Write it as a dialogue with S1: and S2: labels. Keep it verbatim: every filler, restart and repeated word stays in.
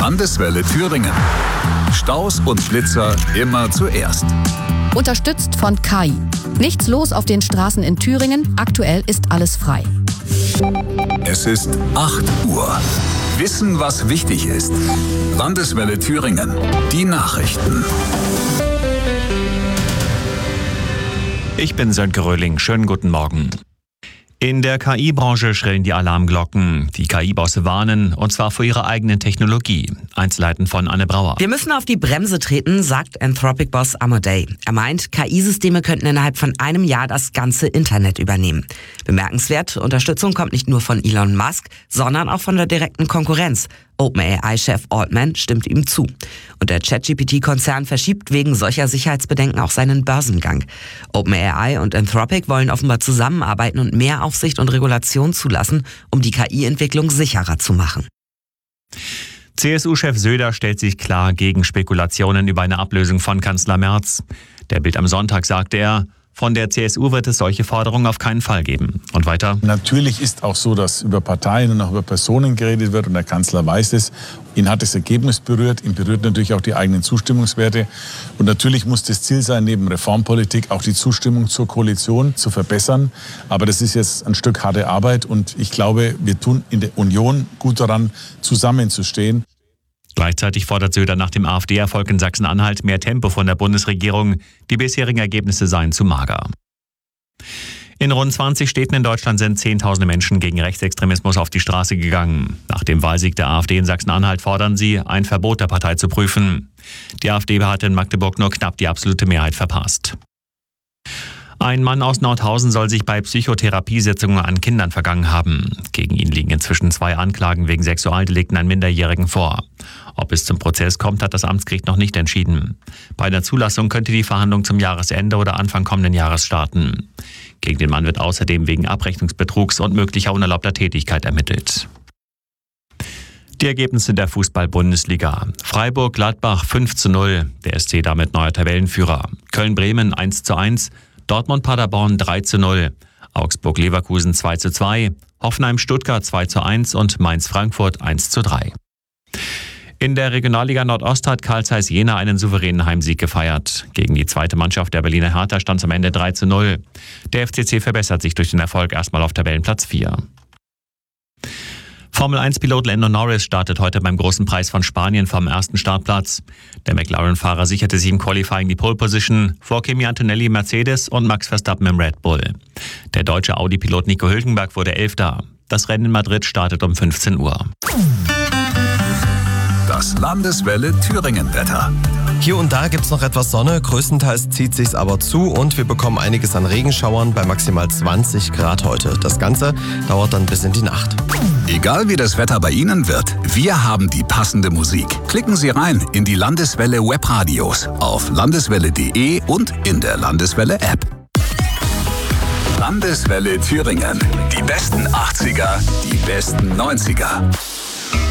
S1: Landeswelle Thüringen. Staus und Blitzer immer zuerst.
S2: Unterstützt von K I. Nichts los auf den Straßen in Thüringen. Aktuell ist alles frei.
S1: Es ist acht Uhr. Wissen, was wichtig ist. Landeswelle Thüringen. Die Nachrichten.
S3: Ich bin Sönke Röhling. Schönen guten Morgen. In der K I-Branche schrillen die Alarmglocken. Die K I-Bosse warnen, und zwar vor ihrer eigenen Technologie. Einzelheiten von Anne Brauer.
S4: Wir müssen auf die Bremse treten, sagt Anthropic-Boss Amadei. Er meint, K I-Systeme könnten innerhalb von einem Jahr das ganze Internet übernehmen. Bemerkenswert, Unterstützung kommt nicht nur von Elon Musk, sondern auch von der direkten Konkurrenz. OpenAI-Chef Altman stimmt ihm zu. Und der ChatGPT-Konzern verschiebt wegen solcher Sicherheitsbedenken auch seinen Börsengang. OpenAI und Anthropic wollen offenbar zusammenarbeiten und mehr Aufsicht und Regulation zulassen, um die K I-Entwicklung sicherer zu machen.
S3: C S U-Chef Söder stellt sich klar gegen Spekulationen über eine Ablösung von Kanzler Merz. Der Bild am Sonntag sagte er, von der C S U wird es solche Forderungen auf keinen Fall geben. Und weiter?
S5: Natürlich ist auch so, dass über Parteien und auch über Personen geredet wird und der Kanzler weiß es. Ihn hat das Ergebnis berührt, ihn berührt natürlich auch die eigenen Zustimmungswerte. Und natürlich muss das Ziel sein, neben Reformpolitik auch die Zustimmung zur Koalition zu verbessern. Aber das ist jetzt ein Stück harte Arbeit und ich glaube, wir tun in der Union gut daran, zusammenzustehen.
S3: Gleichzeitig fordert Söder nach dem AfD-Erfolg in Sachsen-Anhalt mehr Tempo von der Bundesregierung. Die bisherigen Ergebnisse seien zu mager. In rund zwanzig Städten in Deutschland sind Zehntausende Menschen gegen Rechtsextremismus auf die Straße gegangen. Nach dem Wahlsieg der AfD in Sachsen-Anhalt fordern sie, ein Verbot der Partei zu prüfen. Die AfD hatte in Magdeburg nur knapp die absolute Mehrheit verpasst. Ein Mann aus Nordhausen soll sich bei Psychotherapiesitzungen an Kindern vergangen haben. Gegen ihn liegen inzwischen zwei Anklagen wegen Sexualdelikten an Minderjährigen vor. Ob es zum Prozess kommt, hat das Amtsgericht noch nicht entschieden. Bei der Zulassung könnte die Verhandlung zum Jahresende oder Anfang kommenden Jahres starten. Gegen den Mann wird außerdem wegen Abrechnungsbetrugs und möglicher unerlaubter Tätigkeit ermittelt. Die Ergebnisse der Fußball-Bundesliga. Freiburg-Gladbach fünf zu null, der S C damit neuer Tabellenführer. Köln-Bremen eins zu eins, Dortmund-Paderborn drei zu null, Augsburg-Leverkusen zwei zu zwei, Hoffenheim-Stuttgart zwei zu eins und Mainz-Frankfurt eins zu drei. In der Regionalliga Nordost hat Carl Zeiss Jena einen souveränen Heimsieg gefeiert. Gegen die zweite Mannschaft der Berliner Hertha stand es am Ende drei zu null. Der F C C verbessert sich durch den Erfolg erstmal auf Tabellenplatz vier. Formel eins Pilot Lando Norris startet heute beim Großen Preis von Spanien vom ersten Startplatz. Der McLaren-Fahrer sicherte sich im Qualifying die Pole Position vor Kimi Antonelli Mercedes und Max Verstappen im Red Bull. Der deutsche Audi-Pilot Nico Hülkenberg wurde Elfter. Das Rennen in Madrid startet um fünfzehn Uhr.
S1: Das Landeswelle Thüringen-Wetter.
S6: Hier und da gibt's noch etwas Sonne, größtenteils zieht sich's aber zu und wir bekommen einiges an Regenschauern bei maximal zwanzig Grad heute. Das Ganze dauert dann bis in die Nacht.
S1: Egal wie das Wetter bei Ihnen wird, wir haben die passende Musik. Klicken Sie rein in die Landeswelle Webradios auf landeswelle punkt de und in der Landeswelle App. Landeswelle Thüringen. Die besten achtziger, die besten neunziger.